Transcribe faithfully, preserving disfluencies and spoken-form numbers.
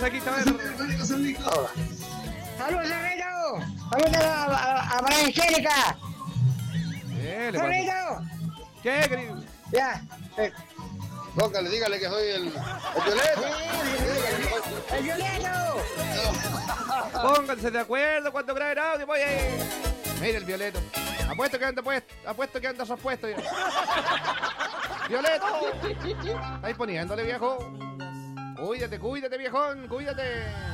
mensajito, a ver. ¡Saludos, Cerrito! ¡Saludos a, a, a María Angélica! Dele, ¡Cerrito! ¿Qué, querido? Ya. Eh. Póngale, dígale que soy el, el Violeta. ¡El Violeto! Pónganse de acuerdo cuando graben audio, voy ahí. Mira el Violeto. Apuesto que anda puesto, apuesto que anda sospuesto ya. Violeto. Ahí poniéndole, viejo. Cuídate, cuídate, viejón, cuídate.